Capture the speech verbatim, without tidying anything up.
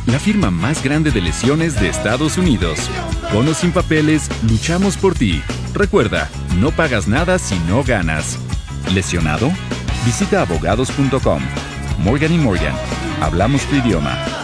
la firma más grande de lesiones de Estados Unidos. Con o sin papeles, luchamos por ti. Recuerda, no pagas nada si no ganas. ¿Lesionado? Visita abogados punto com. Morgan y Morgan. Hablamos tu idioma.